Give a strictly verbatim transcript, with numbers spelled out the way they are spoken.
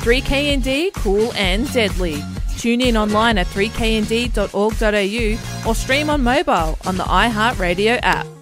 three K N D, cool and deadly. Tune in online at three k n d dot org dot a u or stream on mobile on the iHeartRadio app.